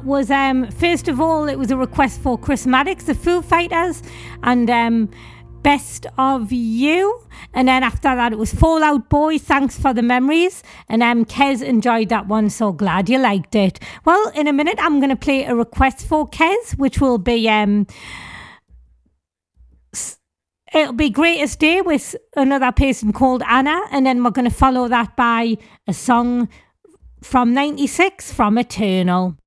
that was, first of all, it was a request for Chris Maddox, the Foo Fighters, and Best of You. And then after that, it was Fall Out Boy, Thanks for the Memories. And Kez enjoyed that one, so glad you liked it. Well, in a minute, I'm going to play a request for Kez, which will be... it'll be Greatest Day with another person called Anna, and then we're going to follow that by a song from 96 from Eternal.